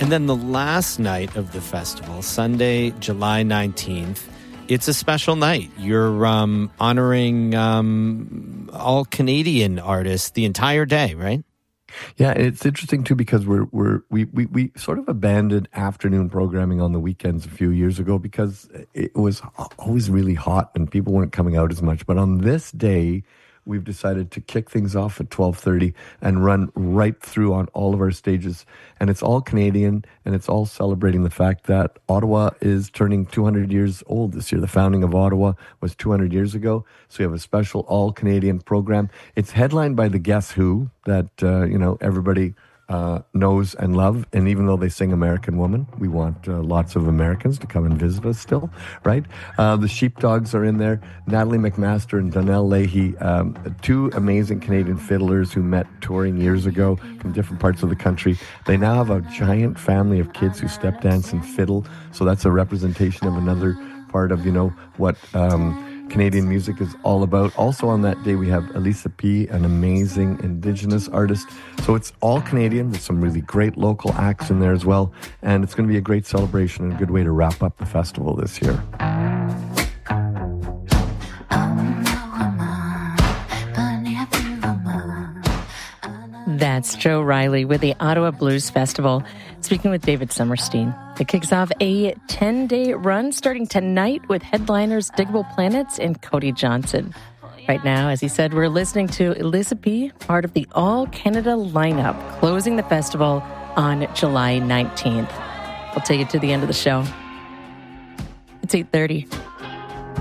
And then the last night of the festival, Sunday, July 19th, it's a special night. You're honoring all Canadian artists the entire day, right? Yeah, it's interesting too because we sort of abandoned afternoon programming on the weekends a few years ago because it was always really hot and people weren't coming out as much. But on this day, we've decided to kick things off at 12:30 and run right through on all of our stages. And it's all Canadian, and it's all celebrating the fact that Ottawa is turning 200 years old this year. The founding of Ottawa was 200 years ago. So we have a special all-Canadian program. It's headlined by the Guess Who that, everybody knows and love. And even though they sing American Woman, we want lots of Americans to come and visit us still, right? The Sheepdogs are in there. Natalie McMaster and Donnell Leahy, two amazing Canadian fiddlers who met touring years ago from different parts of the country. They now have a giant family of kids who step dance and fiddle. So that's a representation of another part of, what Canadian music is all about. Also on that day, we have Elisa P., an amazing Indigenous artist. So it's all Canadian. There's some really great local acts in there as well. And it's going to be a great celebration and a good way to wrap up the festival this year. That's Joe Riley with the Ottawa Blues Festival, speaking with David Summerstein. It kicks off a 10-day run starting tonight with headliners Diggable Planets and Cody Johnson. Right now, as he said, we're listening to Elisa P., part of the All-Canada lineup, closing the festival on July 19th. We'll take it to the end of the show. It's 8:30.